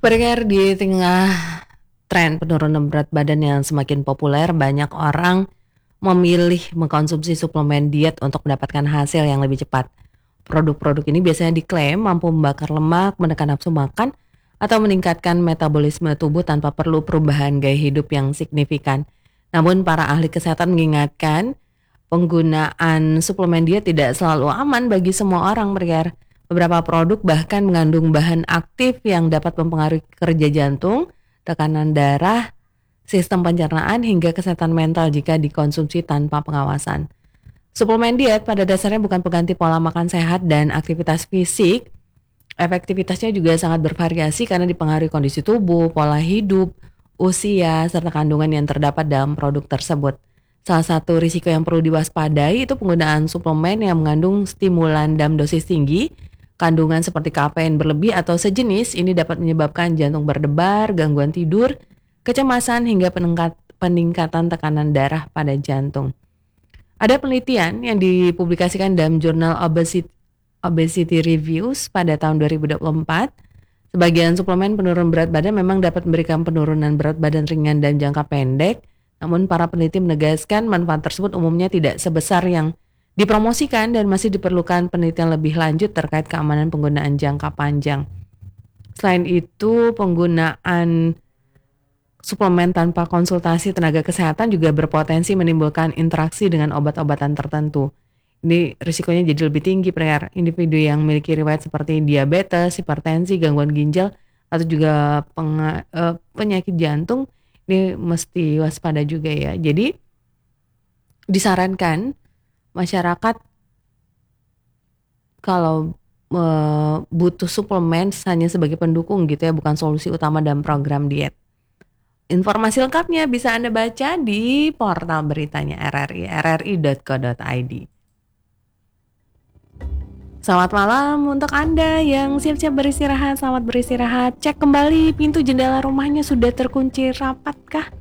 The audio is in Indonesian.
Bergerak di tengah tren penurunan berat badan yang semakin populer, banyak orang memilih mengkonsumsi suplemen diet untuk mendapatkan hasil yang lebih cepat. Produk-produk ini biasanya diklaim mampu membakar lemak, menekan nafsu makan, atau meningkatkan metabolisme tubuh tanpa perlu perubahan gaya hidup yang signifikan. Namun para ahli kesehatan mengingatkan penggunaan suplemen diet tidak selalu aman bagi semua orang, Berger. Beberapa produk bahkan mengandung bahan aktif yang dapat mempengaruhi kerja jantung, tekanan darah, sistem pencernaan hingga kesehatan mental jika dikonsumsi tanpa pengawasan. Suplemen diet pada dasarnya bukan pengganti pola makan sehat dan aktivitas fisik. Efektivitasnya juga sangat bervariasi karena dipengaruhi kondisi tubuh, pola hidup, usia, serta kandungan yang terdapat dalam produk tersebut. Salah satu risiko yang perlu diwaspadai itu penggunaan suplemen yang mengandung stimulan dalam dosis tinggi. Kandungan seperti kafein berlebih atau sejenis ini dapat menyebabkan jantung berdebar, gangguan tidur, kecemasan hingga peningkatan tekanan darah pada jantung. Ada penelitian yang dipublikasikan dalam jurnal Obesity Reviews pada tahun 2024. Sebagian suplemen penurun berat badan memang dapat memberikan penurunan berat badan ringan dan jangka pendek. Namun para peneliti menegaskan manfaat tersebut umumnya tidak sebesar yang dipromosikan dan masih diperlukan penelitian lebih lanjut terkait keamanan penggunaan jangka panjang. Selain itu, penggunaan suplemen tanpa konsultasi tenaga kesehatan juga berpotensi menimbulkan interaksi dengan obat-obatan tertentu. Ini risikonya jadi lebih tinggi, individu yang memiliki riwayat seperti diabetes, hipertensi, gangguan ginjal, atau juga penyakit jantung, ini mesti waspada juga ya. Jadi disarankan masyarakat kalau butuh suplemen hanya sebagai pendukung gitu ya, bukan solusi utama dalam program diet. Informasi lengkapnya bisa Anda baca di portal beritanya RRI, rri.co.id. Selamat malam untuk Anda yang siap-siap beristirahat, selamat beristirahat. Cek kembali pintu jendela rumahnya sudah terkunci rapatkah?